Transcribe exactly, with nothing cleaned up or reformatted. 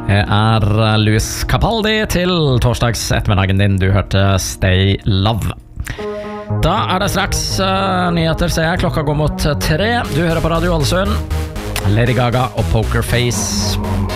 Det er Louis Capaldi til torsdags ettermiddagen din. Du hørte Stay Love. Da er det straks uh, nyheter, ser jeg. Klokka går mot tre. Du hører på Radio Ålesund. Lady Gaga og Poker Face.